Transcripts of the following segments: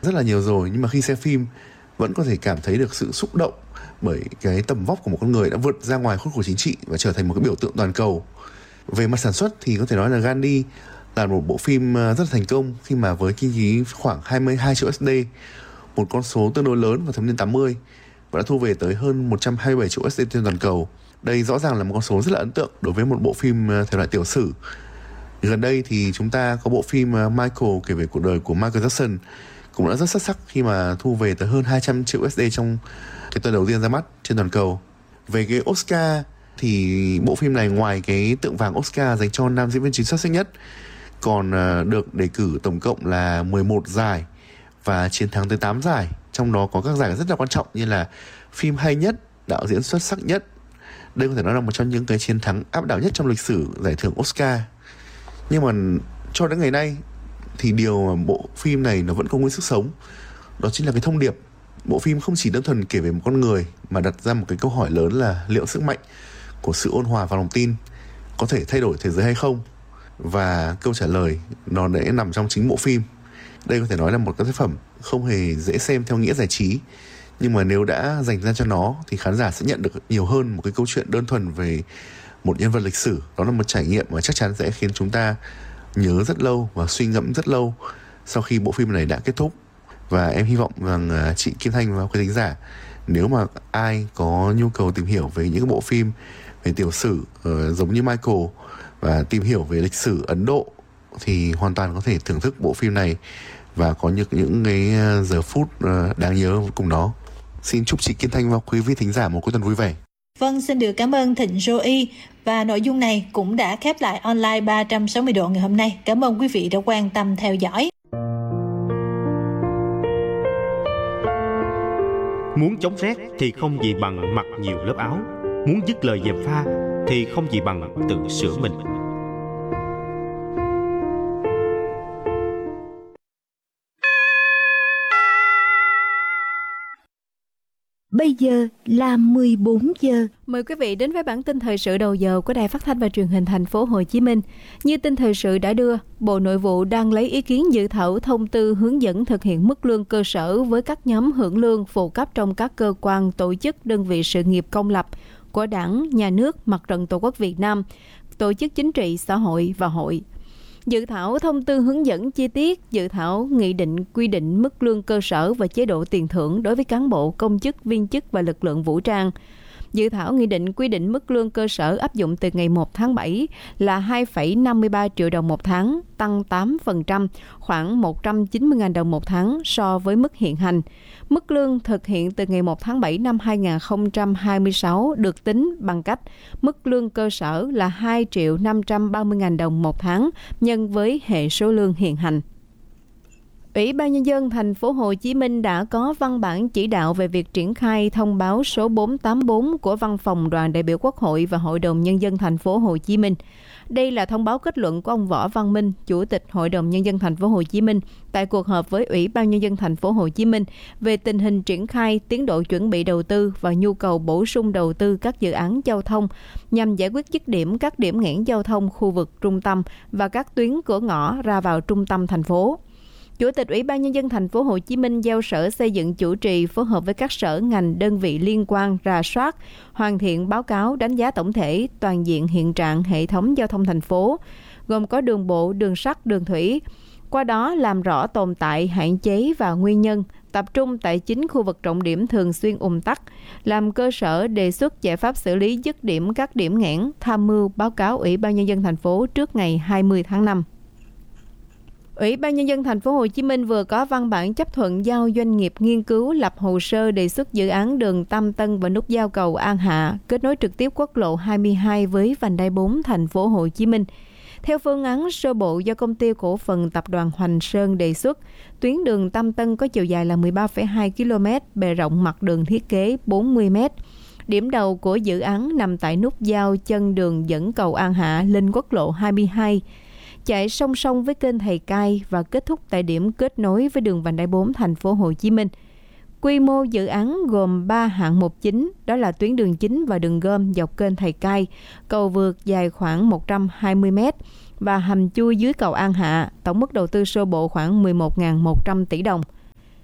rất là nhiều rồi, nhưng mà khi xem phim vẫn có thể cảm thấy được sự xúc động bởi cái tầm vóc của một con người đã vượt ra ngoài khuôn khổ chính trị và trở thành một cái biểu tượng toàn cầu. Về mặt sản xuất thì có thể nói là Gandhi là một bộ phim rất là thành công khi mà với kinh phí khoảng 22 triệu USD, một con số tương đối lớn vào thập niên 80, và đã thu về tới hơn 127 triệu USD trên toàn cầu. Đây rõ ràng là một con số rất là ấn tượng đối với một bộ phim thể loại tiểu sử. Gần đây thì chúng ta có bộ phim Michael kể về cuộc đời của Michael Jackson cũng đã rất xuất sắc khi mà thu về tới hơn 200 triệu USD trong cái tuần đầu tiên ra mắt trên toàn cầu. Về cái Oscar thì bộ phim này ngoài cái tượng vàng Oscar dành cho nam diễn viên chính xuất sắc nhất, còn được đề cử tổng cộng là 11 giải và chiến thắng tới 8 giải. Trong đó có các giải rất là quan trọng như là phim hay nhất, đạo diễn xuất sắc nhất. Đây có thể nói là một trong những cái chiến thắng áp đảo nhất trong lịch sử giải thưởng Oscar. Nhưng mà cho đến ngày nay thì điều mà bộ phim này nó vẫn có nguyên sức sống, đó chính là cái thông điệp. Bộ phim không chỉ đơn thuần kể về một con người mà đặt ra một cái câu hỏi lớn là liệu sức mạnh của sự ôn hòa và lòng tin có thể thay đổi thế giới hay không? Và câu trả lời nó đã nằm trong chính bộ phim. Đây có thể nói là một cái tác phẩm không hề dễ xem theo nghĩa giải trí, nhưng mà nếu đã dành ra cho nó thì khán giả sẽ nhận được nhiều hơn một cái câu chuyện đơn thuần về một nhân vật lịch sử. Đó là một trải nghiệm mà chắc chắn sẽ khiến chúng ta nhớ rất lâu và suy ngẫm rất lâu sau khi bộ phim này đã kết thúc. Và em hy vọng rằng chị Kim Thanh và quý thính giả, nếu mà ai có nhu cầu tìm hiểu về những cái bộ phim về tiểu sử giống như Michael và tìm hiểu về lịch sử Ấn Độ thì hoàn toàn có thể thưởng thức bộ phim này và có những cái giờ phút đáng nhớ cùng nó. Xin chúc chị Kim Thanh và quý vị thính giả một cuối tuần vui vẻ. Vâng, xin được cảm ơn Thịnh Joy. Và nội dung này cũng đã khép lại online 360 độ ngày hôm nay. Cảm ơn quý vị đã quan tâm theo dõi. Muốn chống rét thì không gì bằng mặc nhiều lớp áo. Muốn dứt lời gièm pha thì không gì bằng tự sửa mình. Bây giờ là 14 giờ. Mời quý vị đến với bản tin thời sự đầu giờ của Đài Phát thanh và Truyền hình Thành phố Hồ Chí Minh. Như tin thời sự đã đưa, Bộ Nội vụ đang lấy ý kiến dự thảo thông tư hướng dẫn thực hiện mức lương cơ sở với các nhóm hưởng lương phụ cấp trong các cơ quan, tổ chức, đơn vị sự nghiệp công lập của Đảng, Nhà nước, Mặt trận Tổ quốc Việt Nam, tổ chức chính trị, xã hội và hội. Dự thảo thông tư hướng dẫn chi tiết, dự thảo nghị định quy định mức lương cơ sở và chế độ tiền thưởng đối với cán bộ, công chức, viên chức và lực lượng vũ trang. Dự thảo nghị định quy định mức lương cơ sở áp dụng từ ngày 1 tháng 7 là 2,53 triệu đồng một tháng, tăng 8%, khoảng 190.000 đồng một tháng so với mức hiện hành. Mức lương thực hiện từ ngày 1 tháng 7 năm 2026 được tính bằng cách mức lương cơ sở là 2.530.000 đồng một tháng nhân với hệ số lương hiện hành. Ủy ban Nhân dân Thành phố Hồ Chí Minh đã có văn bản chỉ đạo về việc triển khai thông báo số 484 của Văn phòng Đoàn đại biểu Quốc hội và Hội đồng Nhân dân Thành phố Hồ Chí Minh. Đây là thông báo kết luận của ông Võ Văn Minh, Chủ tịch Hội đồng Nhân dân Thành phố Hồ Chí Minh tại cuộc họp với Ủy ban Nhân dân Thành phố Hồ Chí Minh về tình hình triển khai, tiến độ chuẩn bị đầu tư và nhu cầu bổ sung đầu tư các dự án giao thông nhằm giải quyết dứt điểm các điểm nghẽn giao thông khu vực trung tâm và các tuyến cửa ngõ ra vào trung tâm thành phố. Chủ tịch Ủy ban Nhân dân Thành phố Hồ Chí Minh giao Sở Xây dựng chủ trì phối hợp với các sở ngành đơn vị liên quan rà soát, hoàn thiện báo cáo đánh giá tổng thể toàn diện hiện trạng hệ thống giao thông thành phố, gồm có đường bộ, đường sắt, đường thủy. Qua đó làm rõ tồn tại, hạn chế và nguyên nhân, tập trung tại 9 khu vực trọng điểm thường xuyên ùn tắc, làm cơ sở đề xuất giải pháp xử lý dứt điểm các điểm nghẽn, tham mưu báo cáo Ủy ban Nhân dân thành phố trước ngày 20 tháng 5. Ủy ban Nhân dân Thành phố Hồ Chí Minh vừa có văn bản chấp thuận giao doanh nghiệp nghiên cứu lập hồ sơ đề xuất dự án đường Tam Tân và nút giao cầu An Hạ kết nối trực tiếp quốc lộ 22 với vành đai 4 Thành phố Hồ Chí Minh. Theo phương án sơ bộ do Công ty Cổ phần Tập đoàn Hoành Sơn đề xuất, tuyến đường Tam Tân có chiều dài là 13,2 km, bề rộng mặt đường thiết kế 40 m. Điểm đầu của dự án nằm tại nút giao chân đường dẫn cầu An Hạ lên quốc lộ 22, chạy song song với kênh Thầy Cai và kết thúc tại điểm kết nối với đường vành đai 4 Thành phố Hồ Chí Minh. Quy mô dự án gồm 3 hạng mục chính, đó là tuyến đường chính và đường gom dọc kênh Thầy Cai, cầu vượt dài khoảng 120 m và hầm chui dưới cầu An Hạ, tổng mức đầu tư sơ bộ khoảng 11.100 tỷ đồng.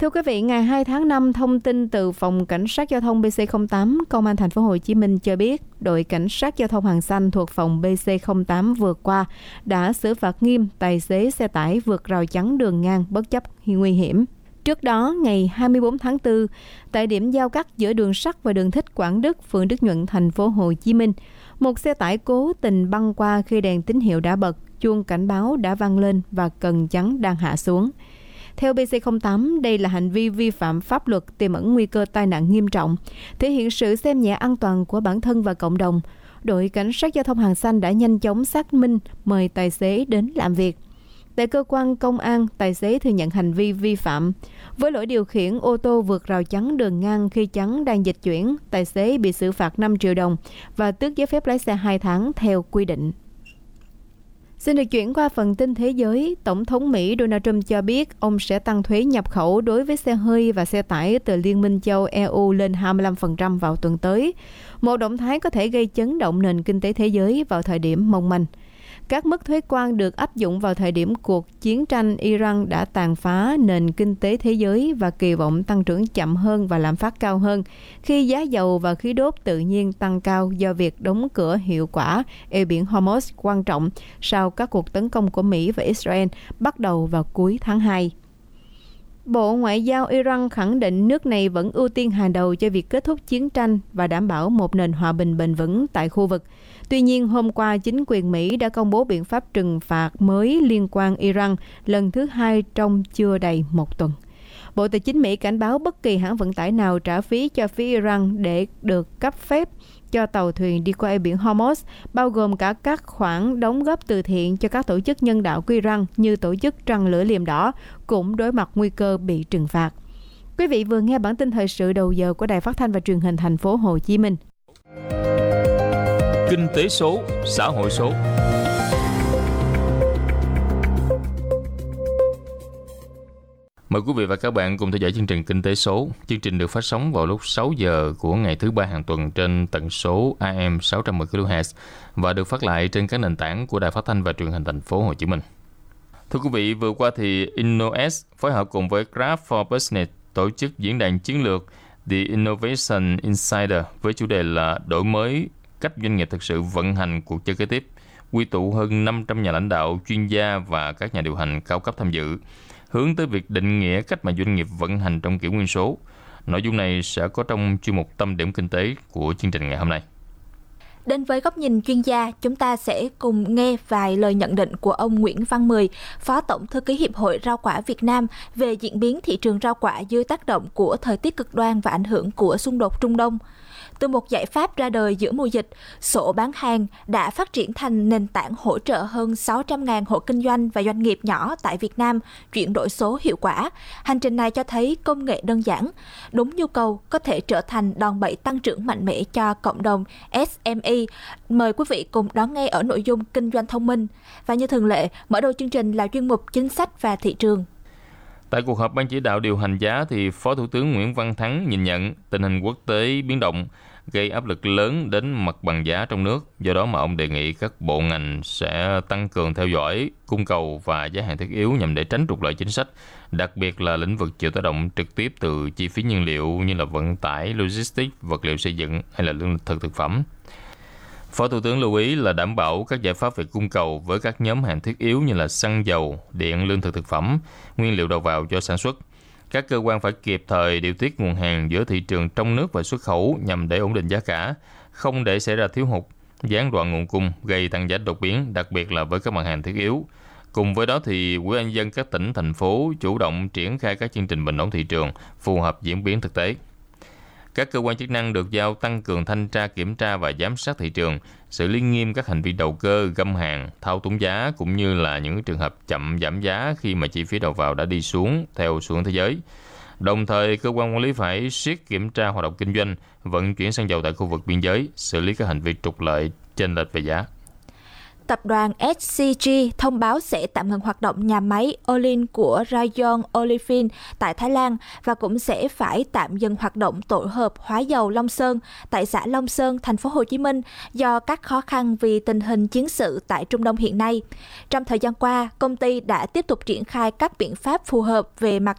Thưa quý vị, ngày 2 tháng 5, thông tin từ Phòng Cảnh sát Giao thông BC08, Công an Thành phố Hồ Chí Minh cho biết, đội Cảnh sát Giao thông Hàng Xanh thuộc phòng BC08 vừa qua đã xử phạt nghiêm tài xế xe tải vượt rào chắn đường ngang bất chấp nguy hiểm. Trước đó, ngày 24 tháng 4, tại điểm giao cắt giữa đường sắt và đường Thích Quảng Đức, phường Đức Nhuận, Thành phố Hồ Chí Minh, một xe tải cố tình băng qua khi đèn tín hiệu đã bật, chuông cảnh báo đã vang lên và cần chắn đang hạ xuống. Theo BC08, đây là hành vi vi phạm pháp luật tiềm ẩn nguy cơ tai nạn nghiêm trọng, thể hiện sự xem nhẹ an toàn của bản thân và cộng đồng. Đội Cảnh sát Giao thông Hàng Xanh đã nhanh chóng xác minh, mời tài xế đến làm việc. Tại cơ quan công an, tài xế thừa nhận hành vi vi phạm. Với lỗi điều khiển ô tô vượt rào chắn đường ngang khi chắn đang dịch chuyển, tài xế bị xử phạt 5 triệu đồng và tước giấy phép lái xe 2 tháng theo quy định. Xin được chuyển qua phần tin thế giới. Tổng thống Mỹ Donald Trump cho biết ông sẽ tăng thuế nhập khẩu đối với xe hơi và xe tải từ Liên minh châu EU lên 25% vào tuần tới. Một động thái có thể gây chấn động nền kinh tế thế giới vào thời điểm mong manh. Các mức thuế quan được áp dụng vào thời điểm cuộc chiến tranh Iran đã tàn phá nền kinh tế thế giới và kỳ vọng tăng trưởng chậm hơn và lạm phát cao hơn khi giá dầu và khí đốt tự nhiên tăng cao do việc đóng cửa hiệu quả eo biển Hormuz quan trọng sau các cuộc tấn công của Mỹ và Israel bắt đầu vào cuối tháng 2. Bộ Ngoại giao Iran khẳng định nước này vẫn ưu tiên hàng đầu cho việc kết thúc chiến tranh và đảm bảo một nền hòa bình bền vững tại khu vực. Tuy nhiên, hôm qua, chính quyền Mỹ đã công bố biện pháp trừng phạt mới liên quan Iran lần thứ 2 trong chưa đầy một tuần. Bộ Tài chính Mỹ cảnh báo bất kỳ hãng vận tải nào trả phí cho phía Iran để được cấp phép cho tàu thuyền đi qua eo biển Hormuz, bao gồm cả các khoản đóng góp từ thiện cho các tổ chức nhân đạo của Iran như tổ chức Trăng Lửa Liềm Đỏ, cũng đối mặt nguy cơ bị trừng phạt. Quý vị vừa nghe bản tin thời sự đầu giờ của Đài Phát thanh và Truyền hình Thành phố Hồ Chí Minh. Kinh tế số, xã hội số. Mời quý vị và các bạn cùng theo dõi chương trình Kinh tế số. Chương trình được phát sóng vào lúc 6 giờ của ngày thứ Ba hàng tuần trên tần số AM 610 kHz và được phát lại trên các nền tảng của Đài Phát thanh và Truyền hình Thành phố Hồ Chí Minh. Thưa quý vị, vừa qua thì InnoS phối hợp cùng với Craft for Business tổ chức diễn đàn chiến lược The Innovation Insider với chủ đề là đổi mới cách doanh nghiệp thực sự vận hành cuộc chơi kế tiếp, quy tụ hơn 500 nhà lãnh đạo, chuyên gia và các nhà điều hành cao cấp tham dự, hướng tới việc định nghĩa cách mà doanh nghiệp vận hành trong kỷ nguyên số. Nội dung này sẽ có trong chuyên mục Tâm điểm kinh tế của chương trình ngày hôm nay. Đến với góc nhìn chuyên gia, chúng ta sẽ cùng nghe vài lời nhận định của ông Nguyễn Văn Mười, Phó Tổng Thư ký Hiệp hội Rau quả Việt Nam về diễn biến thị trường rau quả dưới tác động của thời tiết cực đoan và ảnh hưởng của xung đột Trung Đông. Từ một giải pháp ra đời giữa mùa dịch, sổ bán hàng đã phát triển thành nền tảng hỗ trợ hơn 600.000 hộ kinh doanh và doanh nghiệp nhỏ tại Việt Nam chuyển đổi số hiệu quả. Hành trình này cho thấy công nghệ đơn giản, đúng nhu cầu có thể trở thành đòn bẩy tăng trưởng mạnh mẽ cho cộng đồng SME. Mời quý vị cùng đón nghe ở nội dung Kinh doanh thông minh. Và như thường lệ, mở đầu chương trình là chuyên mục Chính sách và thị trường. Tại cuộc họp Ban chỉ đạo điều hành giá thì Phó Thủ tướng Nguyễn Văn Thắng nhìn nhận tình hình quốc tế biến động gây áp lực lớn đến mặt bằng giá trong nước. Do đó mà ông đề nghị các bộ ngành sẽ tăng cường theo dõi cung cầu và giá hàng thiết yếu nhằm để tránh trục lợi chính sách, đặc biệt là lĩnh vực chịu tác động trực tiếp từ chi phí nhiên liệu như là vận tải, logistics, vật liệu xây dựng hay là lương thực thực phẩm. Phó Thủ tướng lưu ý là đảm bảo các giải pháp về cung cầu với các nhóm hàng thiết yếu như là xăng dầu, điện, lương thực thực phẩm, nguyên liệu đầu vào cho sản xuất. Các cơ quan phải kịp thời điều tiết nguồn hàng giữa thị trường trong nước và xuất khẩu nhằm để ổn định giá cả, không để xảy ra thiếu hụt, gián đoạn nguồn cung gây tăng giá đột biến, đặc biệt là với các mặt hàng thiết yếu. Cùng với đó thì Ủy ban nhân dân các tỉnh, thành phố chủ động triển khai các chương trình bình ổn thị trường phù hợp diễn biến thực tế. Các cơ quan chức năng được giao tăng cường thanh tra, kiểm tra và giám sát thị trường, xử lý nghiêm các hành vi đầu cơ, găm hàng, thao túng giá cũng như là những trường hợp chậm giảm giá khi mà chi phí đầu vào đã đi xuống theo xu hướng thế giới. Đồng thời, cơ quan quản lý phải siết kiểm tra hoạt động kinh doanh, vận chuyển xăng dầu tại khu vực biên giới, xử lý các hành vi trục lợi, chênh lệch về giá. Tập đoàn SCG thông báo sẽ tạm ngừng hoạt động nhà máy Olin của Rayon Olefin tại Thái Lan và cũng sẽ phải tạm dừng hoạt động tổ hợp hóa dầu Long Sơn tại xã Long Sơn, thành phố Hồ Chí Minh do các khó khăn vì tình hình chiến sự tại Trung Đông hiện nay. Trong thời gian qua, công ty đã tiếp tục triển khai các biện pháp phù hợp về mặt